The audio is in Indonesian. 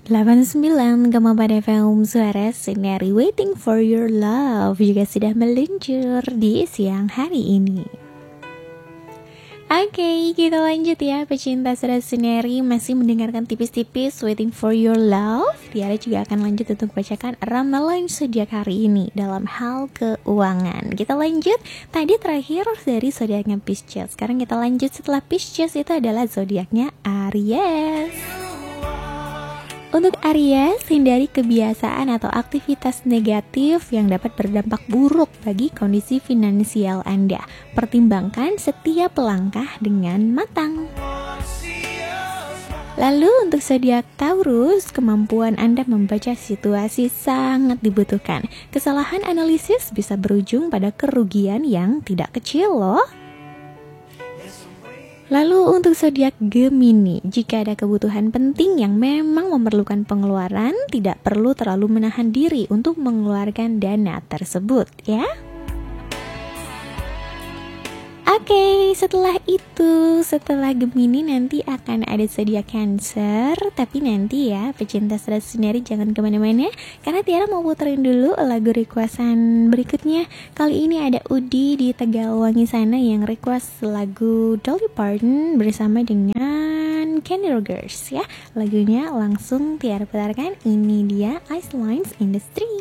89,4 FM Suara Sinari Waiting for Your Love juga sudah meluncur di siang hari ini. Oke, kita lanjut ya pecinta Suara Sinari. Masih mendengarkan tipis-tipis Waiting for Your Love. Tiara juga akan lanjut untuk bacakan ramalan zodiak hari ini dalam hal keuangan. Kita lanjut, tadi terakhir dari zodiaknya Pisces. Sekarang kita lanjut setelah Pisces, itu adalah zodiaknya Aries. Untuk Aries, hindari kebiasaan atau aktivitas negatif yang dapat berdampak buruk bagi kondisi finansial Anda. Pertimbangkan setiap langkah dengan matang. Lalu untuk zodiak Taurus, kemampuan Anda membaca situasi sangat dibutuhkan. Kesalahan analisis bisa berujung pada kerugian yang tidak kecil loh. Lalu untuk zodiak Gemini, jika ada kebutuhan penting yang memang memerlukan pengeluaran, tidak perlu terlalu menahan diri untuk mengeluarkan dana tersebut ya. Oke, setelah Gemini nanti akan ada zodiak Cancer. Tapi nanti ya, pecinta Suara Sinari jangan kemana-mana, karena Tiara mau puterin dulu lagu requestan berikutnya. Kali ini ada Udi di Tegalwangi sana yang request lagu Dolly Parton bersama dengan Kenny Rogers ya. Lagunya langsung Tiara putarkan. Ini dia Ice Lines in the Street.